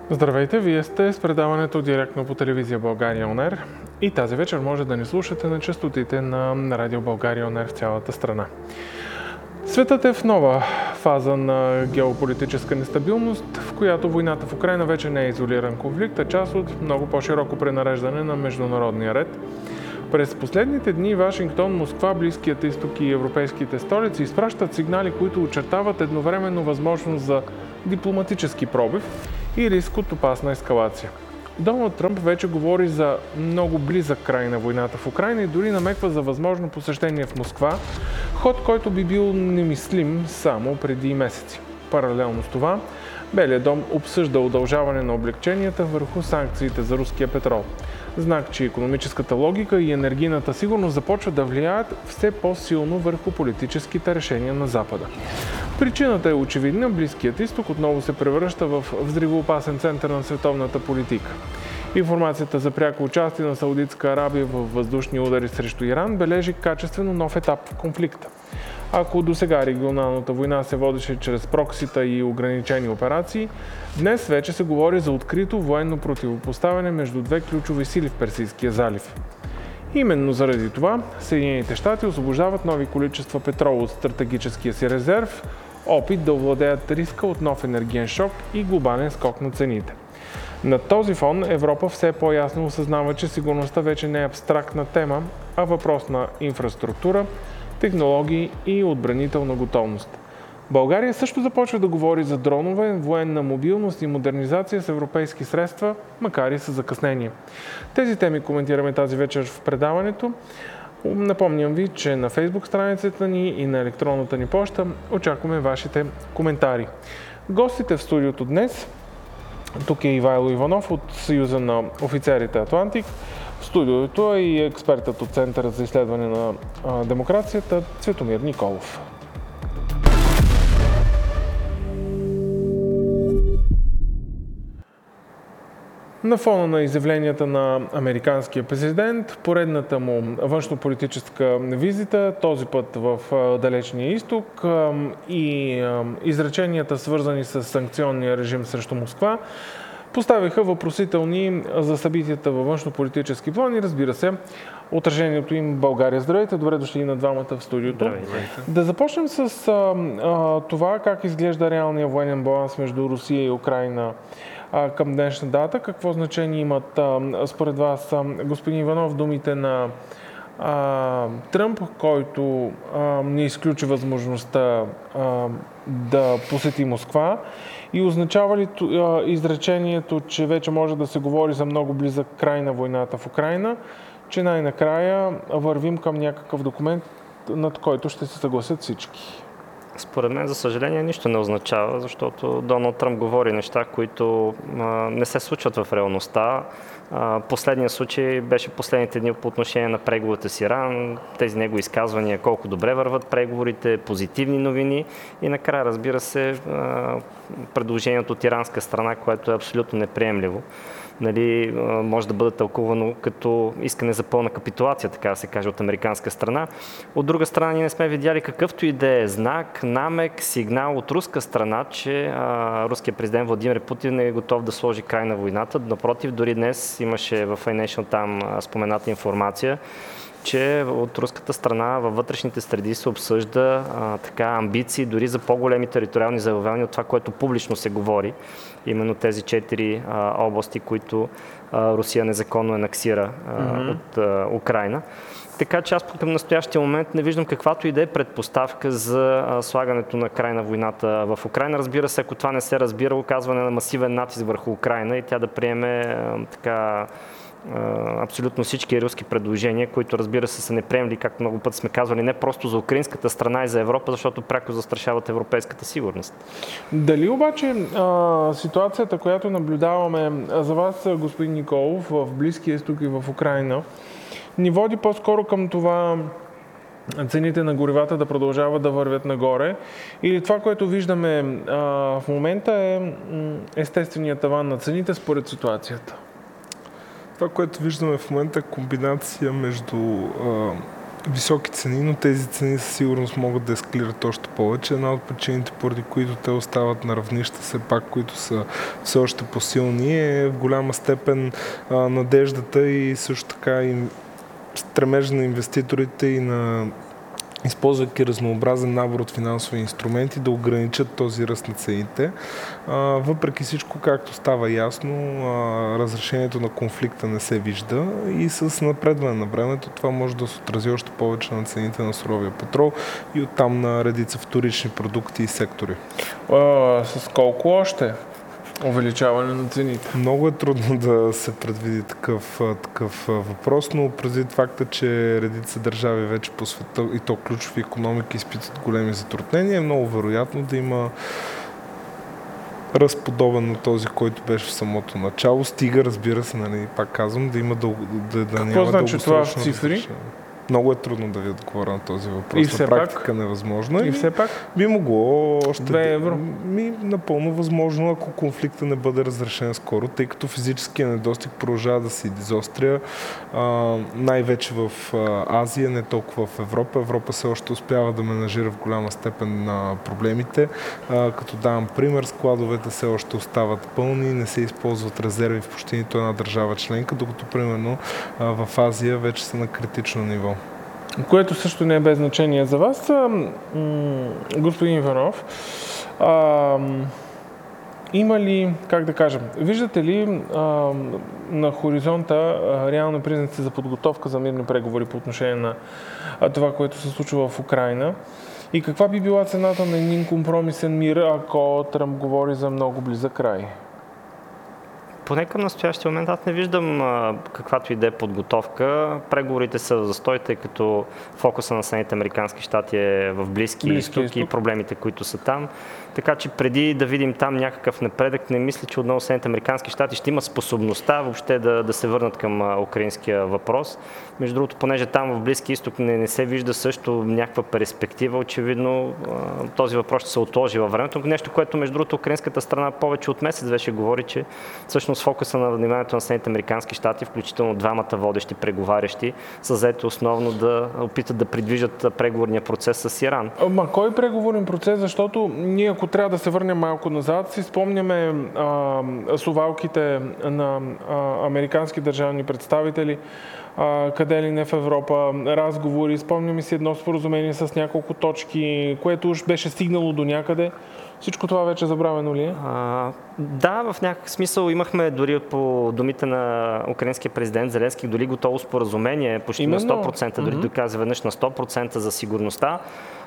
Здравейте, вие сте с предаването директно по телевизия България ОНЕР и тази вечер може да ни слушате на честотите на Радио България ОНЕР в цялата страна. Светът е в нова фаза на геополитическа нестабилност, в която войната в Украйна вече не е изолиран конфликт, а част от много по-широко пренареждане на международния ред. През последните дни Вашингтон, Москва, Близкият изток и европейските столици изпращат сигнали, които очертават едновременно възможност за дипломатически пробив и риск от опасна ескалация. Доналд Тръмп вече говори за много близък край на войната в Украйна и дори намеква за възможно посещение в Москва, ход, който би бил немислим само преди месеци. Паралелно с това, Белият дом обсъжда удължаване на облекченията върху санкциите за руския петрол. Знак, че икономическата логика и енергийната сигурност започват да влияят все по-силно върху политическите решения на Запада. Причината е очевидна. Близкият изток отново се превръща в взривоопасен център на световната политика. Информацията за пряко участие на Саудитска Арабия в въздушни удари срещу Иран бележи качествено нов етап в конфликта. Ако досега регионалната война се водеше чрез проксита и ограничени операции, днес вече се говори за открито военно противопоставяне между две ключови сили в Персийския залив. Именно заради това Съединените щати освобождават нови количества петрол от стратегическия си резерв, опит да овладеят риска от нов енергиен шок и глобален скок на цените. На този фон Европа все по-ясно осъзнава, че сигурността вече не е абстрактна тема, а въпрос на инфраструктура, технологии и отбранителна готовност. България също започва да говори за дронове, военна мобилност и модернизация с европейски средства, макар и с закъснение. Тези теми коментираме тази вечер в предаването. Напомням ви, че на Фейсбук страницата ни и на електронната ни поща очакваме вашите коментари. Гостите в студиото днес, тук е Ивайло Иванов от Съюза на офицерите Атлантик. В студиото е и експертът от Центъра за изследване на демокрацията Цветомир Николов. На фона на изявленията на американския президент, поредната му външнополитическа визита, този път в Далечния изток и изреченията, свързани с санкционния режим срещу Москва, поставиха въпросителни за събитията във външнополитически план и, разбира се, отражението им в България. Здравейте, добре дошли на двамата в студиото. Здравейте. Да започнем с това как изглежда реалният военен баланс между Русия и Украйна към днешна дата. Какво значение имат според вас, господин Иванов, думите на Тръмп, който не изключи възможността да посети Москва, и означава ли изречението, че вече може да се говори за много близък край на войната в Украйна, че най-накрая вървим към някакъв документ, над който ще се съгласят всички? Според мен, за съжаление, нищо не означава, защото Доналд Тръмп говори неща, които не се случват в реалността. Последният случай беше последните дни по отношение на преговорите с Иран, тези него изказвания, колко добре върват преговорите, позитивни новини и накрая, разбира се, предложението от иранска страна, което е абсолютно неприемливо. Нали, може да бъде тълкувано като искане за пълна капитулация, така да се каже, от американска страна. От друга страна, ние не сме видяли какъвто и да е знак, намек, сигнал от руска страна, че руският президент Владимир Путин е готов да сложи край на войната. Напротив, дори днес имаше в Financial там спомената информация, че от руската страна във вътрешните среди се обсъжда амбиции дори за по-големи териториални завоевания от това, което публично се говори. Именно тези 4 области, които Русия незаконно анексира от Украйна. Така че аз към настоящия момент не виждам каквато и да е предпоставка за слагането на край на войната в Украйна. Разбира се, ако това не се разбира, оказване на масивен натиск върху Украйна и тя да приеме абсолютно всички руски предложения, които, разбира се, са неприемливи, както много пъти сме казвали, не просто за украинската страна и за Европа, защото пряко застрашават европейската сигурност. Дали обаче ситуацията, която наблюдаваме за вас, господин Николов, в Близкия изток и в Украйна, ни води по-скоро към това цените на горивата да продължават да вървят нагоре, или това, което виждаме в момента, е естественият таван на цените според ситуацията? Това, което виждаме в момента, е комбинация между високи цени, но тези цени със сигурност могат да ескалират още повече. Една от причините, поради които те остават на равнища, все пак, които са все още по-силни, е в голяма степен надеждата и също така и стремежа на инвеститорите и на използвайки разнообразен набор от финансови инструменти, да ограничат този ръст на цените. Въпреки всичко, както става ясно, разрешението на конфликта не се вижда и с напредване на времето това може да се отрази още повече на цените на суровия петрол и оттам на редица вторични продукти и сектори. С колко още увеличаване на цените? Много е трудно да се предвиди такъв въпрос, но предвид факта, че редица държави вече по света и то ключови икономики изпитват големи затруднения, е много вероятно да има ръст подобен на този, който беше в самото начало. Стига, разбира се, нали, пак казвам, да има да няма какво значи това в цифри? Разрешение. Много е трудно да ви отговоря на този въпрос. И все на практика невъзможно. И все пак? Би могло още 2 евро. Напълно възможно, ако конфликта не бъде разрешен скоро, тъй като физическия недостиг продължава да се изостря. Най-вече в Азия, не толкова в Европа. Европа все още успява да менажира в голяма степен на проблемите. Като давам пример, складовете все още остават пълни, не се използват резерви в почти нито една държава членка, докато примерно в Азия вече са на критично ниво. Което също не е без значение за вас. Господин Иванов, има ли, как да кажем, виждате ли на хоризонта реални признаци за подготовка за мирни преговори по отношение на това, което се случва в Украйна? И каква би била цената на един компромисен мир, ако Тръмп говори за много близък край? Поне към настоящия момент аз не виждам каквато и да е подготовка. Преговорите са в застой, тъй като фокуса на Съединените американски щати е в Близки изток и проблемите, които са там. Така че преди да видим там някакъв напредък, не мисля, че отново Съединените американски щати ще имат способността въобще да се върнат към украинския въпрос. Между другото, понеже там в Близки изток не се вижда също някаква перспектива, очевидно този въпрос ще се отложи във времето. Нещо, което между другото украинската страна повече от месец вече говори, че всъщност фокуса на вниманието на Съединените американски щати, включително двамата водещи преговарящи, са заети основно да опитат да придвижат преговорния процес с Иран. Кой преговорен процес? Защото ние, ако трябва да се върнем малко назад, си спомняме сувалките на американски държавни представители, къде ли не в Европа, разговори. Спомняме си едно споразумение с няколко точки, което уж беше стигнало до някъде. Всичко това вече забравено ли е? Да, в някакъв смисъл имахме дори по думите на украинския президент Зеленски дори готово споразумение, почти на 100%, дори доказа веднъж на 100% за сигурността.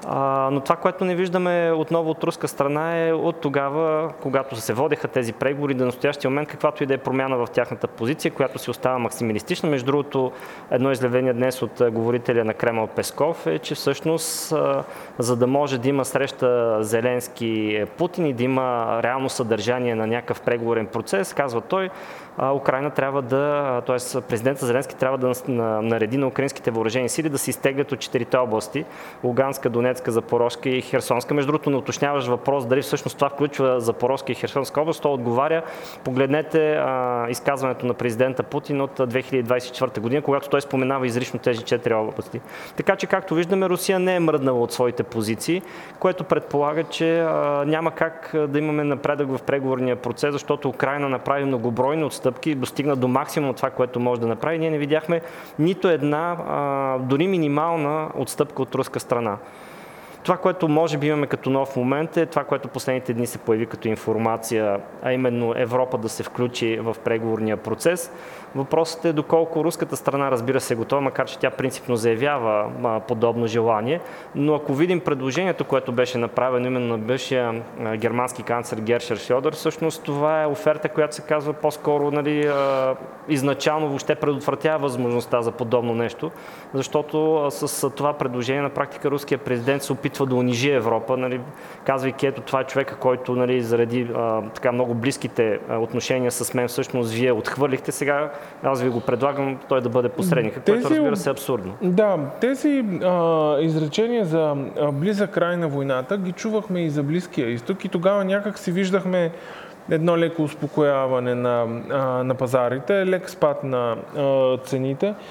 Но това, което не виждаме отново от руска страна е от тогава, когато се водеха тези преговори, до настоящия момент, каквато и да е промяна в тяхната позиция, която си остава максималистична. Между другото, едно изявление днес от говорителя на Кремъл Песков е, че всъщност, за да може да има среща Зеленски-Путин и да има реално съдържание на някакъв преговорен процес, казва той, Украйна трябва да, т.е. президентът Зеленски трябва да нареди на украинските въоръжени сили да се изтеглят от 4-те области – Луганска, Донецка, Запорожка и Херсонска. Между другото, не уточняваш въпрос дали всъщност това включва Запорожка и Херсонска област. То отговаря. Погледнете изказването на президента Путин от 2024 година, когато той споменава изрично тези 4 области. Така че, както виждаме, Русия не е мръднала от своите позиции, което предполага, че няма как да имаме напредък в преговорния процес, защото Украйна направи многобройни отстъпки, достигна до максимум това, което може да направи. Ние не видяхме нито една, дори минимална отстъпка от руска страна. Това, което може би имаме като нов момент е това, което последните дни се появи като информация, а именно Европа да се включи в преговорния процес. Въпросът е доколко руската страна, разбира се, е готова, макар че тя принципно заявява подобно желание. Но ако видим предложението, което беше направено именно на бившия германски канцлер Герхард Шрьодер, всъщност това е оферта, която се казва по-скоро, нали, изначално въобще предотвратява възможността за подобно нещо, защото с това предложение на практика руският президент се опитва да унижи Европа, нали, казвайки, ето това е човека, който, нали, заради така много близките отношения с мен всъщност вие отхвърлихте, сега аз ви го предлагам той да бъде посредник, което разбира се е абсурдно. Да, тези изречения за близък край на войната ги чувахме и за Близкия изток и тогава някак си виждахме едно леко успокояване на пазарите, лек спад на цените.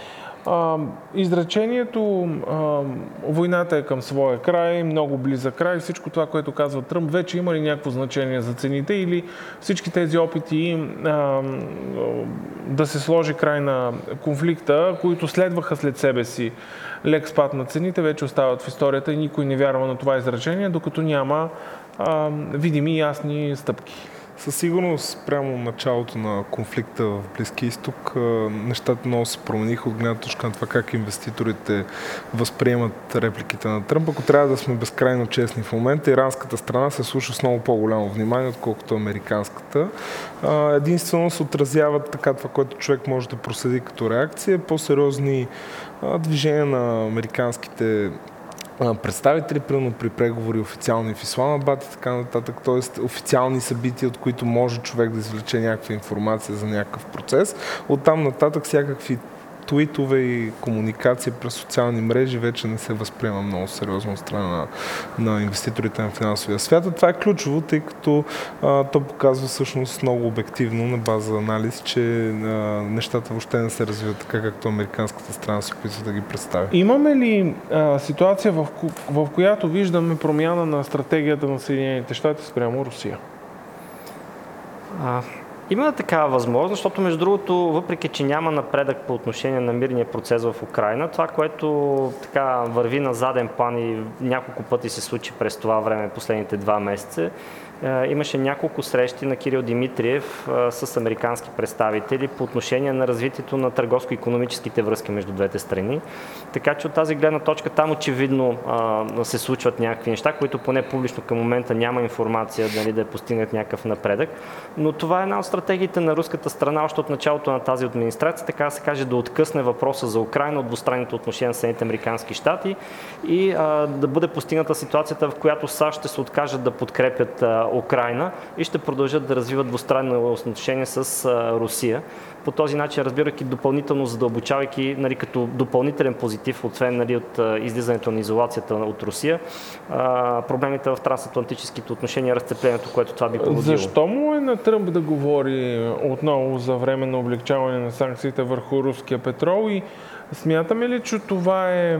Изречението войната е към своя край, много близък край, всичко това, което казва Тръмп, вече има ли някакво значение за цените или всички тези опити да се сложи край на конфликта, които следваха след себе си лек спад на цените, вече остават в историята и никой не вярва на това изречение, докато няма видими и ясни стъпки. Със сигурност, прямо началото на конфликта в Близкия изток, нещата много се промениха от гледна точка на това как инвеститорите възприемат репликите на Тръмп. Ако трябва да сме безкрайно честни в момента, иранската страна се слуша с много по-голямо внимание, отколкото американската. Единствено се отразяват така това, което човек може да проследи като реакция, по-сериозни движения на американските представители, примерно при преговори официални в Исламабад и така нататък, т.е. официални събития, от които може човек да извлече някаква информация за някакъв процес. Оттам нататък всякакви твитове и комуникация през социални мрежи вече не се възприема много сериозно от страна на инвеститорите на финансовия свят. Това е ключово, тъй като то показва всъщност много обективно на база анализ, че нещата въобще не се развиват така, както американската страна се опитва да ги представи. Имаме ли ситуация, в която виждаме промяна на стратегията на Съединените щати спрямо Русия? Има такава възможност, защото между другото, въпреки че няма напредък по отношение на мирния процес в Украйна, това, което така върви на заден план и няколко пъти се случи през това време, последните 2 месеца, имаше няколко срещи на Кирил Димитриев с американски представители по отношение на развитието на търговско-икономическите връзки между двете страни. Така че от тази гледна точка там очевидно се случват някакви неща, които поне публично към момента няма информация дали да постигнат някакъв напредък. Но това е една от стратегиите на руската страна още от началото на тази администрация, така да се каже, да откъсне въпроса за Украйна от двустранните отношения на Съединените американски щати и да бъде постигната ситуацията, в която САЩ ще се откажат да подкрепят Украйна и ще продължат да развиват двустранни отношения с Русия. По този начин, разбирайки допълнително, задълбочавайки като допълнителен позитив, освен от излизането на изолацията от Русия, проблемите в трансатлантическите отношения, разцеплението, което това би породило. Защо му е на Тръмп да говори отново за временно облегчаване на санкциите върху руския петрол и смятаме ли, че това е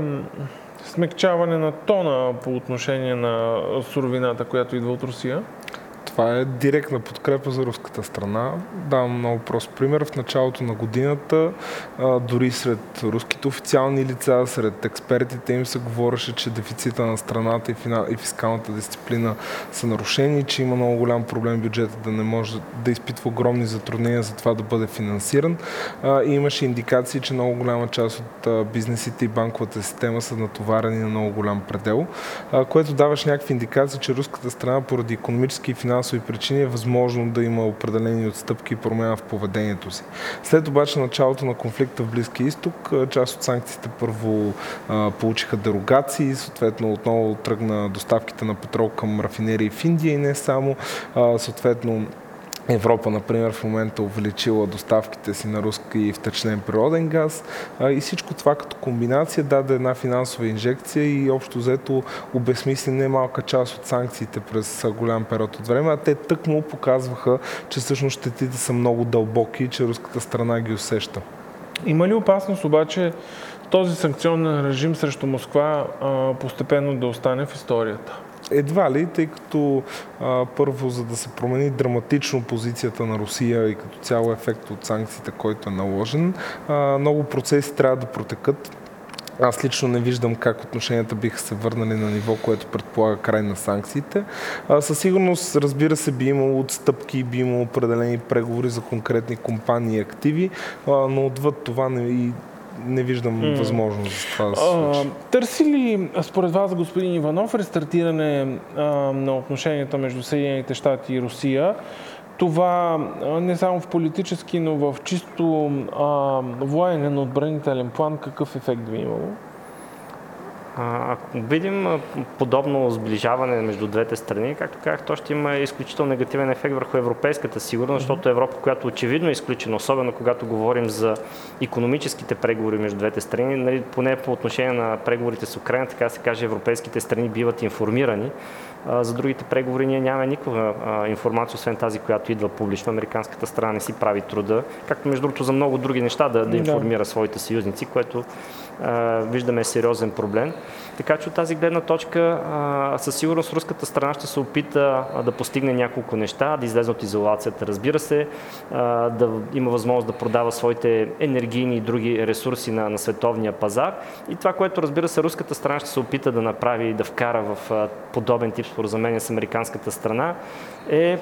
смекчаване на тона по отношение на суровината, която идва от Русия? Това е директна подкрепа за руската страна. Давам много прост пример. В началото на годината, дори сред руските официални лица, сред експертите им се говореше, че дефицита на страната и фискалната дисциплина са нарушени, че има много голям проблем бюджета да не може да изпитва огромни затруднения за това да бъде финансиран. И имаше индикации, че много голяма част от бизнесите и банковата система са натоварени на много голям предел, което даваше някакви индикации, че руската страна поради икономически и финансови причини е възможно да има определени отстъпки и промяна в поведението си. След обаче началото на конфликта в Близкия изток, част от санкциите първо получиха дерогации, съответно отново тръгна доставките на петрол към рафинерии в Индия и не само, съответно Европа, например, в момента увеличила доставките си на руски и втечнен природен газ и всичко това като комбинация даде една финансова инжекция и общо взето обезсмисли немалка част от санкциите през голям период от време, а те тъкмо показваха, че всъщност щетите са много дълбоки и че руската страна ги усеща. Има ли опасност обаче този санкционен режим срещу Москва постепенно да остане в историята? Едва ли, тъй като първо, за да се промени драматично позицията на Русия и като цяло ефект от санкциите, който е наложен, много процеси трябва да протекат. Аз лично не виждам как отношенията биха се върнали на ниво, което предполага край на санкциите. Със сигурност, разбира се, би имало отстъпки, би имало определени преговори за конкретни компании и активи, но отвъд това не виждам възможност за това да се случи. Търси ли, според вас, господин Иванов, рестартиране на отношенията между Съединените щати и Русия? Това не само в политически, но в чисто военен, отбранителен план, какъв ефект би имало? Ако видим подобно сближаване между двете страни, както казах, то ще има изключително негативен ефект върху европейската сигурност, защото Европа, която очевидно е изключена, особено когато говорим за икономическите преговори между двете страни, нали, поне по отношение на преговорите с Украйна, така се каже, европейските страни биват информирани, За другите преговори ние нямаме никаква информация, освен тази, която идва публично. Американската страна не си прави труда, както между другото за много други неща да информира своите съюзници, което виждаме е сериозен проблем. Така че от тази гледна точка със сигурност руската страна ще се опита да постигне няколко неща, да излезе от изолацията, разбира се, да има възможност да продава своите енергийни и други ресурси на световния пазар. И това, което разбира се руската страна ще се опита да направи и да вкара в подобен тип споразумение с американската страна е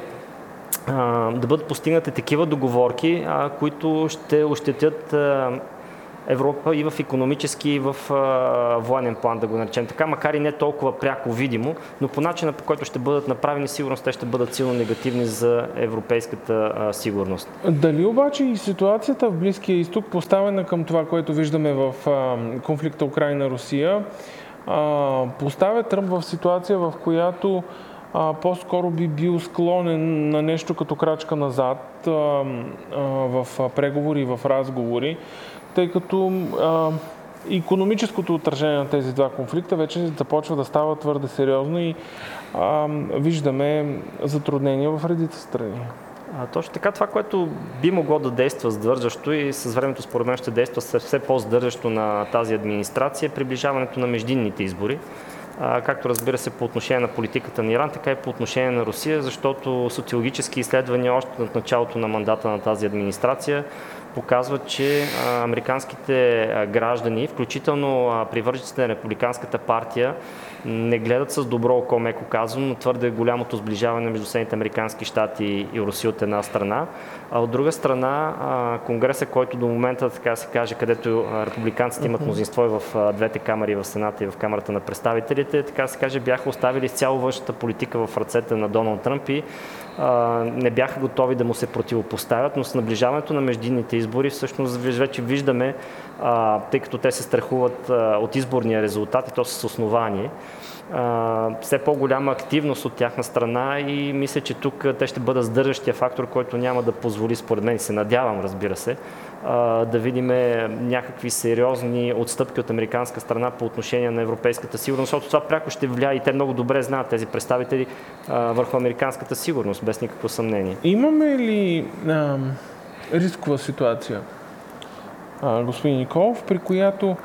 да бъдат постигнати такива договорки, които ще ощетят Европа и в икономически, и в военен план, да го наречем така, макар и не толкова пряко видимо, но по начина, по който ще бъдат направени, сигурно те ще бъдат силно негативни за европейската сигурност. Дали обаче и ситуацията в Близкия изток, поставена към това, което виждаме в конфликта Украйна-Русия, поставя Тръмп в ситуация, в която по-скоро би бил склонен на нещо като крачка назад в преговори и в разговори, тъй като икономическото отражение на тези два конфликта вече започва да става твърде сериозно и виждаме затруднения в редица страни. Точно така, това, което би могло да действа сдържащо и с времето според мен ще действа все по-сдържащо на тази администрация, е приближаването на междинните избори. Както разбира се по отношение на политиката на Иран, така и по отношение на Русия, защото социологически изследвания още от началото на мандата на тази администрация показват, че американските граждани, включително привържениците на Републиканската партия, не гледат с добро око, меко казано, но твърде голямото сближаване между Съединените американски щати и Русия от една страна. А от друга страна, Конгреса, който до момента, така да се каже, където републиканците имат мнозинство и в двете камари, в Сената и в Камарата на представителите, така да се каже, бяха оставили изцяло външната политика в ръцете на Доналд Тръмп и не бяха готови да му се противопоставят, но с наближаването на междинните избори всъщност вече виждаме, тъй като те се страхуват от изборния резултат и то с основание, все по-голяма активност от тяхна страна и мисля, че тук те ще бъдат сдържащия фактор, който няма да позволи, според мен, се надявам, разбира се, да видим някакви сериозни отстъпки от американска страна по отношение на европейската сигурност, защото това пряко ще влияе и те много добре знаят тези представители върху американската сигурност, без никакво съмнение. Имаме ли рискова ситуация, господин Николов, при която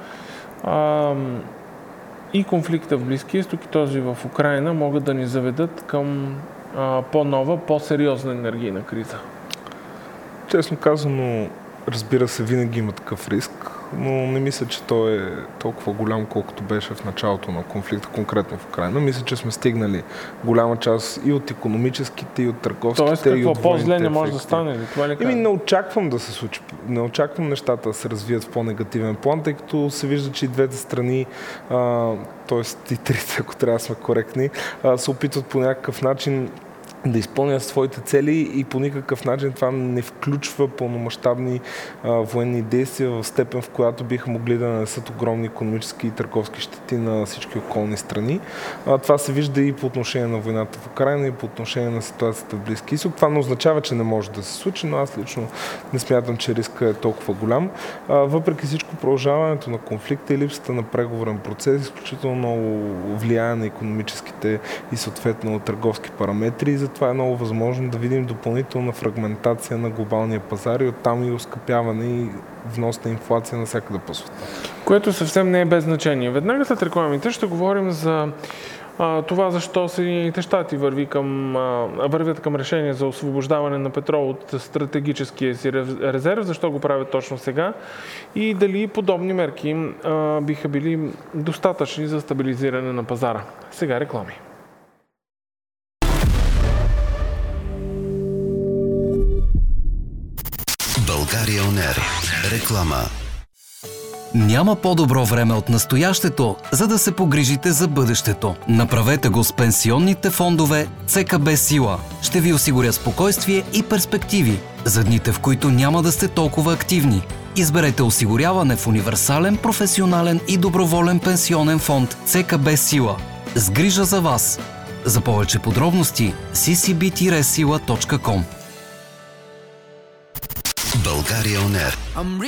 и конфликта в Близкия изток и този в Украйна могат да ни заведат към по-нова, по-сериозна енергийна криза? Честно казано, разбира се, винаги има такъв риск, но не мисля, че той е толкова голям, колкото беше в началото на конфликта, конкретно в Украйна. Мисля, че сме стигнали голяма част и от икономическите, и от търговските, тоест, и от военните по-зле не може ефекти. да стане ли? Това ли не очаквам да се случи. Не очаквам нещата да се развият в по-негативен план, тъй като се вижда, че и двете страни, т.е. и трите, ако трябва да сме коректни, се опитват по някакъв начин да изпълнят своите цели и по никакъв начин това не включва пълномащабни военни действия в степен, в която биха могли да нанесат огромни икономически и търговски щети на всички околни страни. Това се вижда и по отношение на войната в Украйна и по отношение на ситуацията в Близки изток. Това не означава, че не може да се случи, но аз лично не смятам, че риска е толкова голям. Въпреки всичко, продължаването на конфликта и липсата на преговорен процес изключително много влияе на икономическите и съответно търговски параметри. Това е много възможно да видим допълнителна фрагментация на глобалния пазар и оттам и оскъпяване и внос на инфлация навсякъде по света. Което съвсем не е без значение. Веднага след рекламите ще говорим за това защо Съединените щати вървят към решение за освобождаване на петрол от стратегическия си резерв, защо го правят точно сега и дали подобни мерки биха били достатъчни за стабилизиране на пазара. Сега реклами. България ОНЕР. Реклама. Няма по-добро време от настоящето, за да се погрижите за бъдещето. Направете го с пенсионните фондове ЦКБ Сила. Ще ви осигуря спокойствие и перспективи за дните, в които няма да сте толкова активни. Изберете осигуряване в универсален, професионален и доброволен пенсионен фонд ЦКБ Сила. С грижа за вас. За повече подробности ccb-sila.com. България ОНЕР.